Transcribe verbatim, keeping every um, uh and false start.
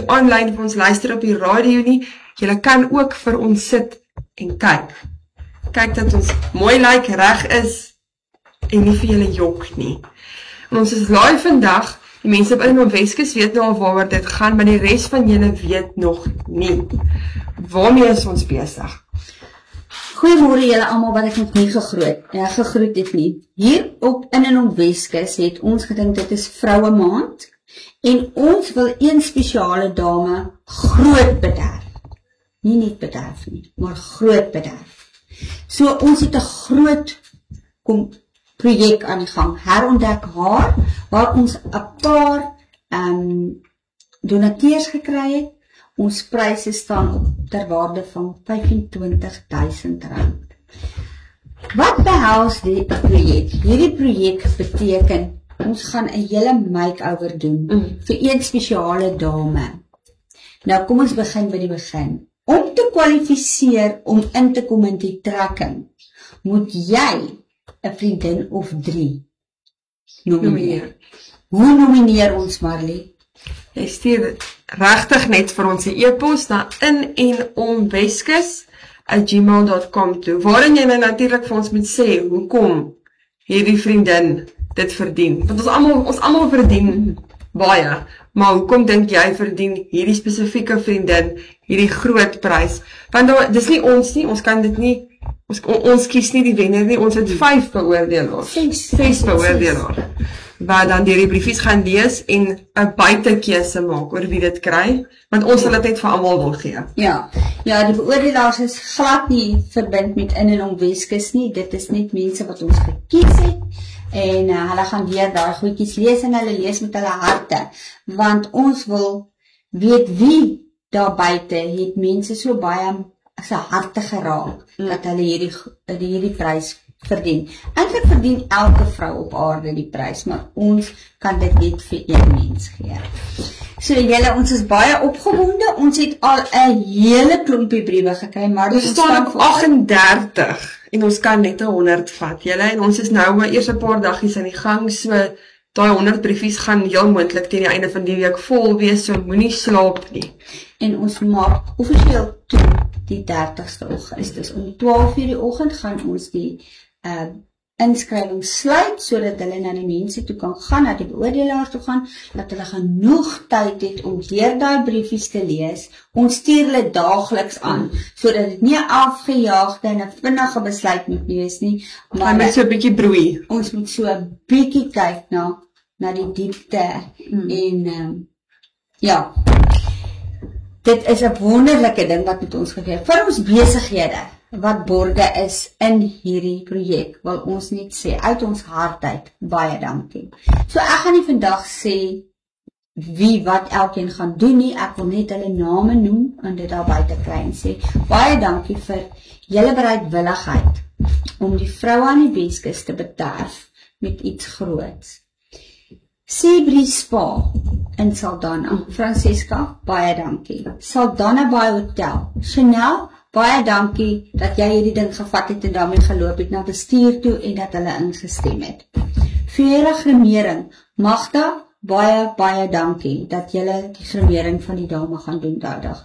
aanlyn vir ons luister op die radio nie. Julle kan ook vir ons sit en kyk. Kyk dat ons mooi lyk, reg is en nie vir julle jok nie. En ons is live vandag. Die mense op in Weskus weet nou al waaroor dit gaan, maar die res van julle weet nog nie. Waarmee is ons besig? Goeiemôre julle almal wat ek nog nie gegroet, ja, gegroet het nie. Hier op in en om Weskus het ons gedink dit is Vroue Maand en ons wil een spesiale dame groot bederf. Nie net bederf nie, maar groot bederf. So ons het 'n groot kom projek aan die gang, herontdek haar, waar ons 'n paar um, donateurs gekry het. Ons pryse staan op ter waarde van vyfentwintig duisend rand. Wat behels die projek? Hierdie projek beteken, ons gaan 'n hele make-over doen, mm. vir een spesiale dame. Nou kom ons begin by die begin. Om te kwalifiseer om in te kom in die trekking, moet jy 'n vriendin of drie nomineer. Hoe nomineer ons, Marlie? Jy stuur regtig net vir ons 'n e-pos na in en om weskus at gmail dot com toe, waarin jy nou natuurlik vir ons moet sê, hoekom hierdie vriendin dit verdien. Want ons almal, ons almal verdien baie, maar hoekom dink jy verdien hierdie spesifieke vriendin hierdie groot prys? Want daar, dis nie ons nie, ons kan dit nie, ons, ons kies nie die wenner nie, ons het vyf beoordelaars, Ses, ses beoordelaars, wat dan deur die briefies gaan lees en 'n buitekeuse maak oor wie dit kry, want ons sal dit net vir almal wil gee. Ja, ja, die beoordelaars is glad nie verbind met in en om Weskus nie, dit is net mense wat ons gekies het, en uh, hulle gaan weer daai goedjies lees en hulle lees met hulle harte, want ons wil weet wie daar buite het mense so baie se harte geraak, mm. dat hulle hierdie, hierdie prys verdien. Eintlik verdien elke vrou op aarde die prys, maar ons kan dit net vir een mens gee. So julle, ons is baie opgewonde, ons het al 'n hele klompie briewe gekry, maar ons staan op agt en dertig en ons kan net honderd vat, julle, en ons is nou maar eers 'n paar daggies aan die gang, so daai honderd briefies gaan heel moontlik teen die einde van die week vol wees, so moenie slaap nie. En ons maak offisieel toe die dertigste Augustus. Om twaalf uur die oggend gaan ons die uh, inskrywing sluit, sodat hulle na die mense toe kan gaan, na die beoordelaars toe gaan, dat hulle genoeg tyd het om deur daai briefies te lees. Ons stuur hulle daagliks aan, sodat dit nie 'n afgejaagde en 'n vinnige besluit moet wees nie, maar met so 'n bietjie broei. Ons moet so 'n bietjie kyk na, na die diepte, hmm. en um, ja, dit is 'n wonderlike ding wat met ons gebeur. Vir ons besighede wat borge is in hierdie projek, wil ons net sê, uit ons hart uit, baie dankie. So ek gaan nie vandag sê wie wat elkeen gaan doen nie, ek wil net hulle name noem en dit daar buite kry en sê, baie dankie vir julle bereidwilligheid om die vroue aan die Weskus te bederf met iets groots. Seabreeze Spa in Saldanha, Francesca, baie dankie. Saldanha Bay Hotel, Chanel, baie dankie dat jy hierdie ding gevat het en daarmee geloop het na bestuur toe en dat hulle ingestem het. Vera Gremering, Magda, baie, baie dankie dat julle die gremering van die dame gaan doen daardie dag.